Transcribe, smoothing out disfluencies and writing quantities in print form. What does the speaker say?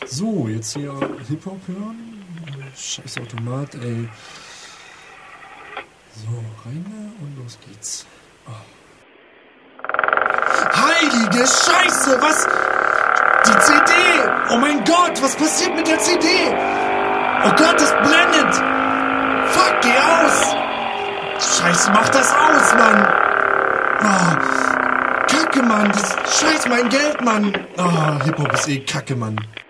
So, jetzt hier Hip-Hop hören. Scheiß Automat, ey. So, rein da und los geht's. Oh. Heilige Scheiße, was? Die CD! Oh mein Gott, was passiert mit der CD? Oh Gott, das blendet! Fuck, geh aus! Scheiße, mach das aus, Mann! Oh, Kacke, Mann! Das Scheiß mein Geld, Mann! Oh, Hip-Hop ist eh Kacke, Mann.